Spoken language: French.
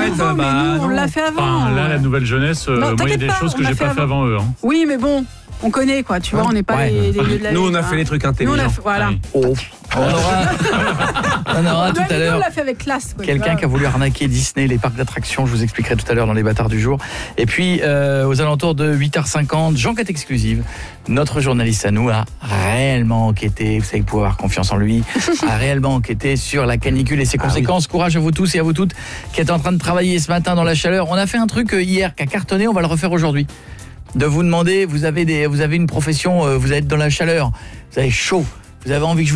avant, mais nous, on l'a fait avant. Enfin, là, la nouvelle jeunesse, moi, il y a des choses que j'ai pas fait avant eux. Hein. Oui, mais bon, on connaît, quoi. Tu vois, on n'est pas les nous, on a fait les trucs intelligents. Voilà. On aura tout à l'heure. On l'a fait avec classe. Quelqu'un qui a voulu arnaquer Disney, les parcs d'attractions. Je vous expliquerai tout à l'heure dans les bâtards du jour. Et puis, aux alentours de 8h50, Jean-Cat Exclusive, notre journaliste à nous, a réellement enquêté. Vous savez que vous pouvez avoir confiance en lui. A réellement enquêté sur la canicule et ses conséquences. Oui. Courage à vous tous et à vous toutes qui êtes en train de travailler ce matin dans la chaleur. On a fait un truc hier qui a cartonné. On va le refaire aujourd'hui. De vous demander, vous avez une profession, vous êtes dans la chaleur, vous avez chaud, vous avez envie que je vous